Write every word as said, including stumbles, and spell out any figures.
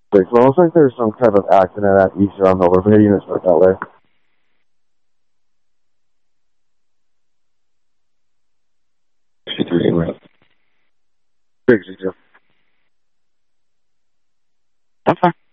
Like, well, it looks like there's some type of accident at Easter on Milford. Maybe you start that way. sixty-three in route. sixty-two. That's fine.